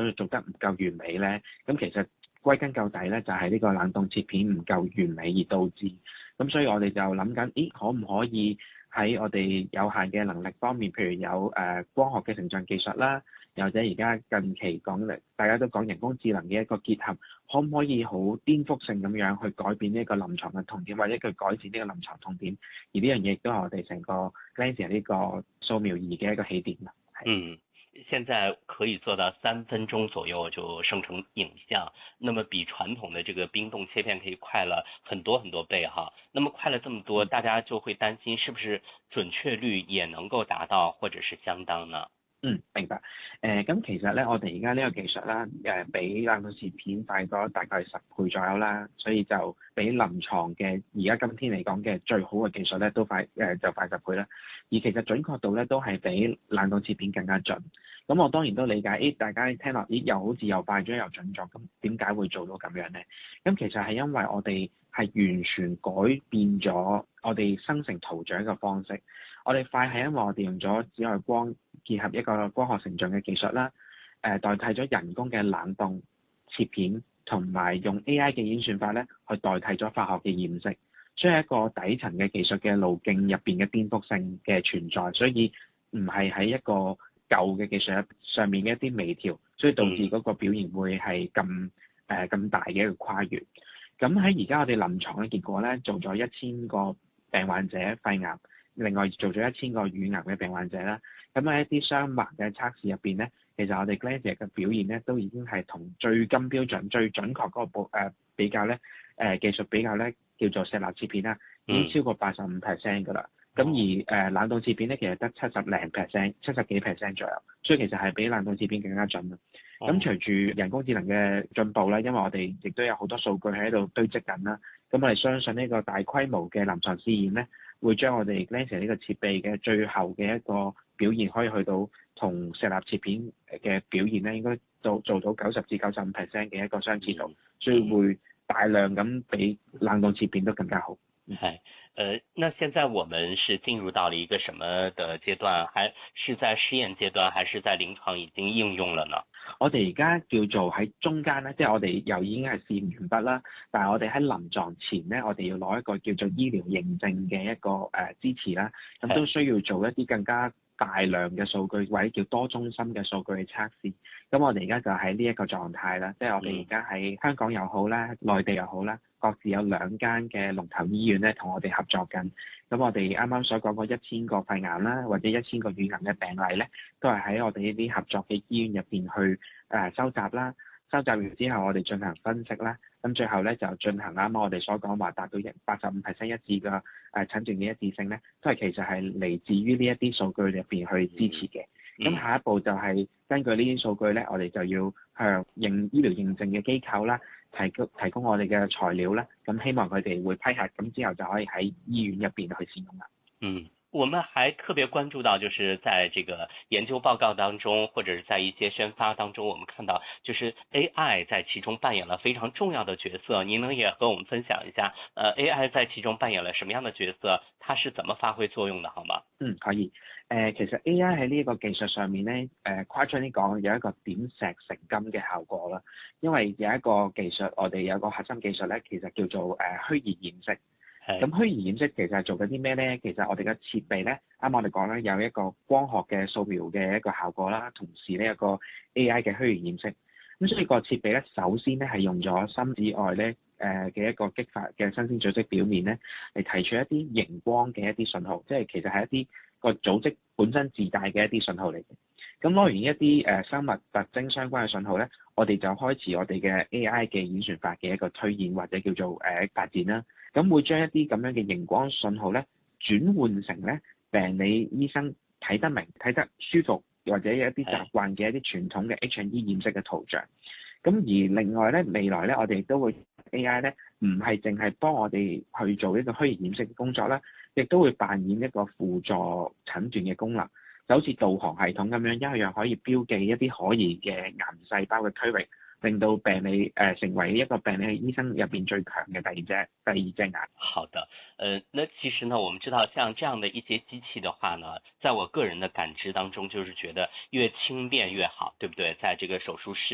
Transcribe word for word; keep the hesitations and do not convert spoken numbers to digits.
所以做得唔夠完美咧？咁其實歸根究底咧，就係呢個冷凍切片唔夠完美而導致。咁所以我哋就諗緊，咦，可唔可以喺我哋有限嘅能力方面，譬如有誒、呃、光學嘅成像技術啦，又或者而家近期講嘅大家都講人工智能嘅一個結合，可唔可以好顛覆性咁樣去改變呢個臨床嘅痛點，或者佢改善呢個臨床痛點？而呢樣嘢亦都係我哋成個 Glanzia 呢個掃描儀嘅一個起點啦。 嗯。現在可以做到三分鐘左右就生成影像，那麼比傳統的這個冰凍切片可以快了很多很多倍哈。那麼快了這麼多，大家就會擔心是不是準確率也能夠達到或者是相當呢？ 嗯，明白。誒、呃，咁其實咧，我哋而家呢個技術啦，誒、呃，比冷凍切片快咗大概十倍左右啦，所以就比臨床嘅而家今天嚟講嘅最好嘅技術咧，都快誒、呃、就快十倍啦。而其實準確度咧都係比冷凍切片更加準。咁我當然都理解，誒大家聽落，咦又好似又快咗又準咗，咁點解會做到咁樣咧？咁其實係因為我哋係完全改變咗我哋生成圖像嘅方式。我哋快係因為我哋用咗紫外光結合一個光學成像嘅技術啦，誒、呃、代替咗人工嘅冷凍切片，同埋用 A I 嘅演算法咧去代替咗化學嘅驗色，所以係一個底層嘅技術嘅路徑入邊嘅顛覆性嘅存在，所以唔係喺一個舊嘅技術上面嘅一啲微調，所以導致嗰個表現會係咁誒咁大嘅一個跨越。咁喺而家我哋臨床嘅結果咧，做咗一千個病患者肺癌，另外做咗一千個乳癌嘅病患者啦。咁喺一啲雙盲嘅測試入邊咧，其實我哋 Glanzia 嘅表現咧都已經係同最金標準、最準確嗰個誒比較咧，誒、呃、技術比較咧叫做石蠟切片啦，已經超過八十五 percent 㗎啦。咁、嗯、而誒、呃、冷凍切片咧，其實得七十零 percent、七十幾 percent 左右，所以其實係比冷凍切片更加準啦。咁、嗯、隨住人工智能嘅進步咧，因為我哋亦都有好多數據喺度堆積緊啦，咁我哋相信呢個大規模嘅臨床試驗咧，會將我哋 Glanzia 呢個設備嘅最後嘅一個表現可以去到同石蠟切片嘅表現咧，應該做做到九十至九十五 percent 嘅一個相似度，所以會大量咁比冷凍切片都更加好。 係，呃，那現在我們是進入到了一個什麼的階段？還是在試驗階段，還是在臨床已經應用了呢？ 我哋而家叫做喺中間咧，即係我哋又已經係試驗完畢啦，但係我哋喺臨床前咧，我哋要攞一個叫做醫療認證嘅一個誒、呃、支持啦，咁都需要做一啲更加大量嘅數據或者叫多中心嘅數據去測試。咁我哋而家就喺呢一個狀態啦，即係我哋而家喺香港又好啦，內地又好啦，各自有兩間嘅龍頭醫院咧同我哋合作緊。咁我哋啱啱所講嗰一千個肺癌啦，或者一千個乳癌嘅病例咧，都係喺我哋呢啲合作嘅醫院入邊去誒、呃、收集啦。收集完之後，我哋進行分析啦。咁最後咧就進行啱啱我哋所講話達到一八十五 percent 一致嘅誒診斷嘅一致性咧，都係其實係嚟自於呢一啲數據入邊去支持嘅。咁、嗯、下一步就係根據呢啲數據咧，我哋就要向認醫療認證嘅機構啦，提供提供我哋嘅材料啦。咁希望佢哋會批核，咁之後就可以喺醫院入邊去使用啦。 嗯。我們還特別關注到，就是在這個研究報告當中，或者是在一些宣發當中，我們看到就是 A I 在其中扮演了非常重要的角色。您能也和我們分享一下，呃 A I 在其中扮演了什麼樣的角色？它是怎麼發揮作用的，好嗎？ 嗯，可以。誒、呃，其實 A I 喺呢一個技術上面咧，誒、呃、誇張啲講，有一個點石成金嘅效果啦。因為有一個技術，我哋有個核心技術咧，其實叫做誒、呃、虛擬染色。咁虛擬染色其實係做緊啲咩咧？其實我哋嘅設備咧，啱啱我哋講咧有一個光學嘅掃描嘅一個效果啦，同時呢一個 A I 嘅虛擬染色。咁所以個設備咧，首先咧係用咗深紫外咧誒嘅一個激發嘅新鮮組織表面咧，嚟提取一啲熒光嘅一啲信號，即係其實係一啲個組織本身自帶嘅一啲信號嚟嘅。咁攞完一啲誒生物特徵相關嘅信號咧，我哋就開始我哋嘅 A I 嘅演算法嘅一個推演或者叫做誒發展啦。咁會將一啲咁樣嘅熒光信號咧，轉換成咧病理醫生睇得明、睇得舒服，或者有一啲習慣嘅一啲傳統嘅 H and E 染色嘅圖像。咁而另外咧，未來咧，我哋都會 A I 咧，唔係淨係幫我哋去做一個虛擬染色嘅工作啦，亦都會扮演一個輔助診斷嘅功能，就好似導航系統咁樣，一樣可以標記一啲可疑嘅癌細胞嘅區域，令到病理誒、呃、成為一個病理醫生入邊最強嘅第二隻第二隻眼。 好的，呃，那其實呢，我們知道像這樣的一些機器的話呢，在我個人的感知當中，就是覺得越輕便越好，對不對？在這個手術室